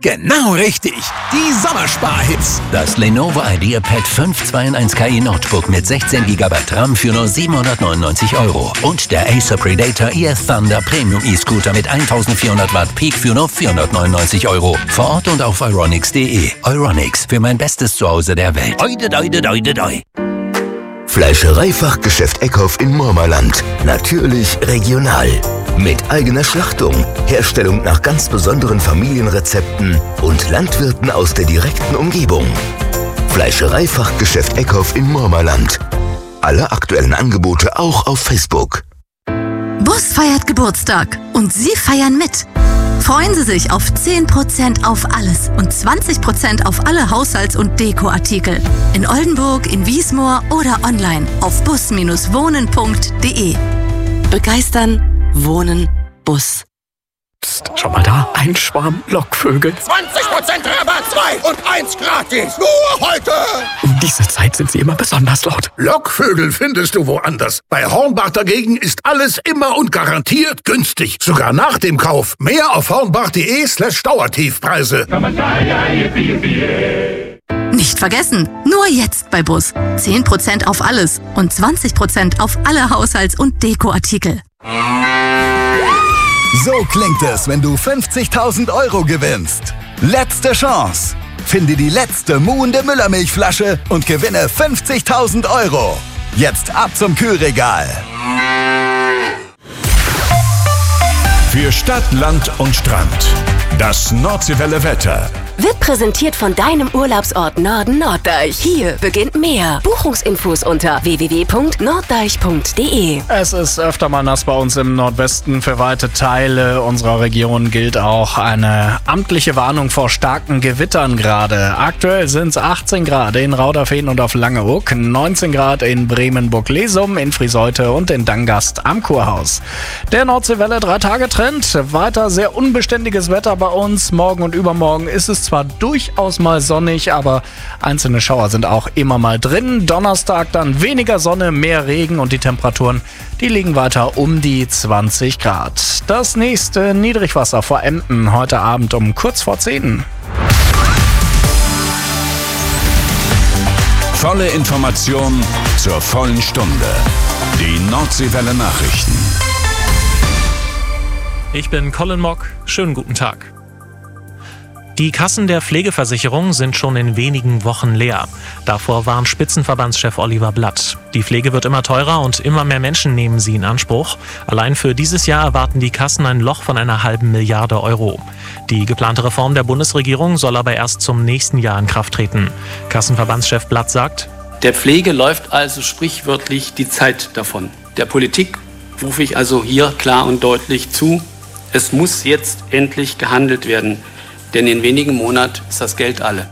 Genau richtig. Die Sommersparhits. Das Lenovo IdeaPad 5 2-in-1 KI Notebook mit 16 GB RAM für nur 799 € und der Acer Predator ES Thunder Premium E-Scooter mit 1400 Watt Peak für nur 499 €. Vor Ort und auf euronics.de. Euronics, für mein bestes Zuhause der Welt. Oide, doide, doide, doi. Fleischereifachgeschäft Eckhoff in Murmerland. Natürlich regional. Mit eigener Schlachtung, Herstellung nach ganz besonderen Familienrezepten und Landwirten aus der direkten Umgebung. Fleischereifachgeschäft Eckhoff in Murmerland. Alle aktuellen Angebote auch auf Facebook. Bus feiert Geburtstag und Sie feiern mit. Freuen Sie sich auf 10% auf alles und 20% auf alle Haushalts- und Dekoartikel. In Oldenburg, in Wiesmoor oder online auf bus-wohnen.de. Begeistern, wohnen, Bus. Psst, schau mal da. Ein Schwarm Lockvögel. 20% Rabatt, 2 und 1 gratis. Nur heute. Um diese Zeit sind sie immer besonders laut. Lockvögel findest du woanders. Bei Hornbach dagegen ist alles immer und garantiert günstig. Sogar nach dem Kauf. Mehr auf hornbach.de/Dauertiefpreise. Nicht vergessen, nur jetzt bei Bus. 10% auf alles und 20% auf alle Haushalts- und Dekoartikel. So klingt es, wenn du 50.000 € gewinnst. Letzte Chance. Finde die letzte muhende Müllermilchflasche und gewinne 50.000 €. Jetzt ab zum Kühlregal. Für Stadt, Land und Strand. Das Nordseewelle Wetter. Wird präsentiert von deinem Urlaubsort Norden Norddeich. Hier beginnt mehr. Buchungsinfos unter www.norddeich.de. Es ist öfter mal nass bei uns im Nordwesten. Für weite Teile unserer Region gilt auch eine amtliche Warnung vor starken Gewittern gerade. Aktuell sind es 18 Grad in Rauderfehn und auf Langeoog, 19 Grad in Bremen-Burg-Lesum, in Friseute und in Dangast am Kurhaus. Der Nordseewelle 3-Tage-Trend. Weiter sehr unbeständiges Wetter bei uns. Morgen und übermorgen ist es zwar durchaus mal sonnig, aber einzelne Schauer sind auch immer mal drin. Donnerstag dann weniger Sonne, mehr Regen und die Temperaturen, die liegen weiter um die 20 Grad. Das nächste Niedrigwasser vor Emden heute Abend um kurz vor 10. Volle Information zur vollen Stunde. Die Nordseewelle Nachrichten. Ich bin Colin Mock. Schönen guten Tag. Die Kassen der Pflegeversicherung sind schon in wenigen Wochen leer. Davor warnt Spitzenverbandschef Oliver Blatt. Die Pflege wird immer teurer und immer mehr Menschen nehmen sie in Anspruch. Allein für dieses Jahr erwarten die Kassen ein Loch von einer halben Milliarde €. Die geplante Reform der Bundesregierung soll aber erst zum nächsten Jahr in Kraft treten. Kassenverbandschef Blatt sagt: Der Pflege läuft also sprichwörtlich die Zeit davon. Der Politik rufe ich also hier klar und deutlich zu: Es muss jetzt endlich gehandelt werden. Denn in wenigen Monaten ist das Geld alle.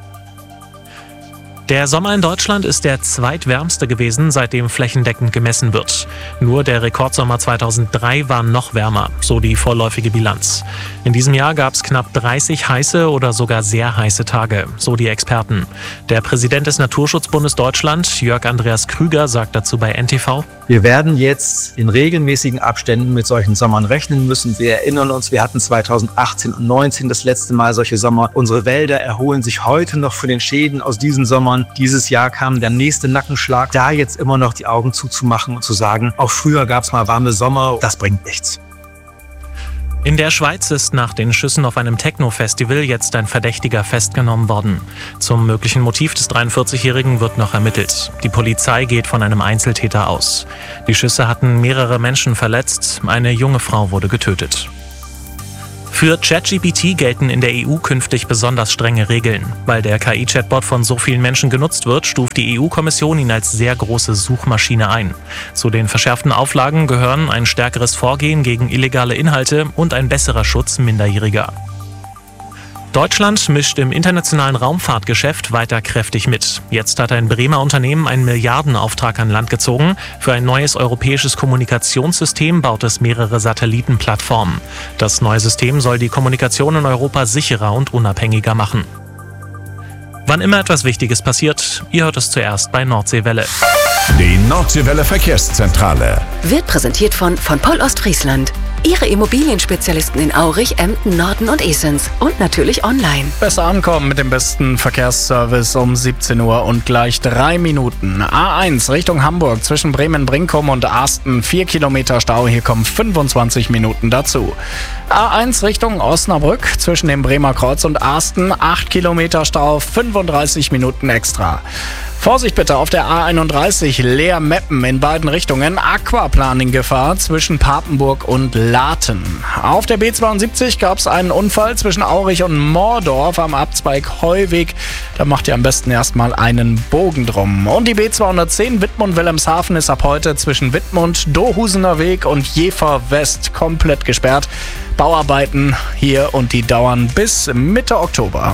Der Sommer in Deutschland ist der zweitwärmste gewesen, seitdem flächendeckend gemessen wird. Nur der Rekordsommer 2003 war noch wärmer, so die vorläufige Bilanz. In diesem Jahr gab es knapp 30 heiße oder sogar sehr heiße Tage, so die Experten. Der Präsident des Naturschutzbundes Deutschland, Jörg Andreas Krüger, sagt dazu bei NTV: Wir werden jetzt in regelmäßigen Abständen mit solchen Sommern rechnen müssen. Wir erinnern uns, wir hatten 2018 und 2019 das letzte Mal solche Sommer. Unsere Wälder erholen sich heute noch von den Schäden aus diesen Sommern. Dieses Jahr kam der nächste Nackenschlag. Da jetzt immer noch die Augen zuzumachen und zu sagen, auch früher gab es mal warme Sommer, das bringt nichts. In der Schweiz ist nach den Schüssen auf einem Techno-Festival jetzt ein Verdächtiger festgenommen worden. Zum möglichen Motiv des 43-Jährigen wird noch ermittelt. Die Polizei geht von einem Einzeltäter aus. Die Schüsse hatten mehrere Menschen verletzt. Eine junge Frau wurde getötet. Für ChatGPT gelten in der EU künftig besonders strenge Regeln. Weil der KI-Chatbot von so vielen Menschen genutzt wird, stuft die EU-Kommission ihn als sehr große Suchmaschine ein. Zu den verschärften Auflagen gehören ein stärkeres Vorgehen gegen illegale Inhalte und ein besserer Schutz Minderjähriger. Deutschland mischt im internationalen Raumfahrtgeschäft weiter kräftig mit. Jetzt hat ein Bremer Unternehmen einen Milliardenauftrag an Land gezogen. Für ein neues europäisches Kommunikationssystem baut es mehrere Satellitenplattformen. Das neue System soll die Kommunikation in Europa sicherer und unabhängiger machen. Wann immer etwas Wichtiges passiert, ihr hört es zuerst bei Nordseewelle. Die Nordseewelle Verkehrszentrale Wird präsentiert von Poll Ostfriesland. Ihre Immobilienspezialisten in Aurich, Emden, Norden und Esens. Und natürlich online. Besser ankommen mit dem besten Verkehrsservice um 17 Uhr und gleich 3 Minuten. A1 Richtung Hamburg zwischen Bremen-Brinkum und Asten 4 Kilometer Stau. Hier kommen 25 Minuten dazu. A1 Richtung Osnabrück zwischen dem Bremer Kreuz und Asten 8 Kilometer Stau, 35 Minuten extra. Vorsicht bitte auf der A31 Leer-Meppen in beiden Richtungen. Aquaplaning-Gefahr zwischen Papenburg und Laten. Auf der B72 gab es einen Unfall zwischen Aurich und Mordorf am Abzweig Heuweg. Da macht ihr am besten erstmal einen Bogen drum. Und die B210 Wittmund-Wilhelmshaven ist ab heute zwischen Wittmund, Dohusener Weg und Jever West komplett gesperrt. Bauarbeiten hier und die dauern bis Mitte Oktober.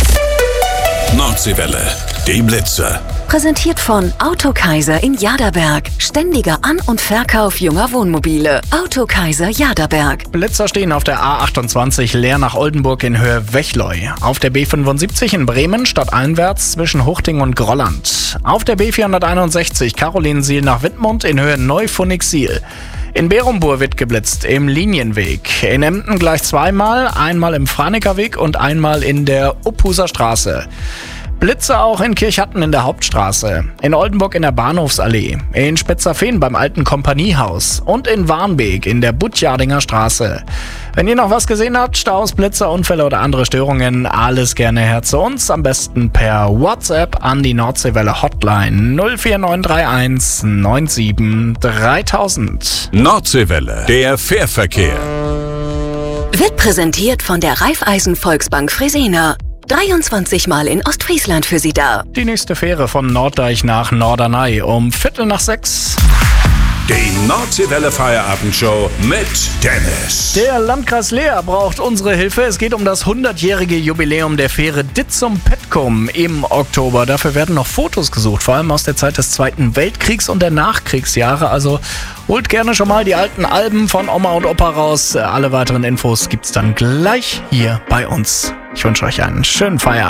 Nordseewelle, die Blitzer. Präsentiert von Autokaiser in Jaderberg. Ständiger An- und Verkauf junger Wohnmobile. Autokaiser Jaderberg. Blitzer stehen auf der A28 Leer nach Oldenburg in Höhe Wechleu. Auf der B75 in Bremen stadteinwärts zwischen Huchting und Grolland. Auf der B461 Karolinensiel nach Wittmund in Höhe Neufunichsiel. In Berumbur wird geblitzt im Linienweg. In Emden gleich zweimal, einmal im Franekerweg und einmal in der Uphuser Straße. Blitze auch in Kirchhatten in der Hauptstraße, in Oldenburg in der Bahnhofsallee, in Spitzerfehn beim alten Kompaniehaus und in Warnbeek in der Butjardinger Straße. Wenn ihr noch was gesehen habt, Staus, Blitzer, Unfälle oder andere Störungen, alles gerne her zu uns. Am besten per WhatsApp an die Nordseewelle Hotline 04931 97 3000. Nordseewelle, der Fährverkehr. Wird präsentiert von der Raiffeisen Volksbank Fresenier. 23 Mal in Ostfriesland für Sie da. Die nächste Fähre von Norddeich nach Norderney um 5:45. Die Nordseewelle Feierabendshow mit Dennis. Der Landkreis Leer braucht unsere Hilfe. Es geht um das 100-jährige Jubiläum der Fähre Ditzum Petkum im Oktober. Dafür werden noch Fotos gesucht, vor allem aus der Zeit des Zweiten Weltkriegs und der Nachkriegsjahre. Also holt gerne schon mal die alten Alben von Oma und Opa raus. Alle weiteren Infos gibt's dann gleich hier bei uns. Ich wünsche euch einen schönen Feierabend.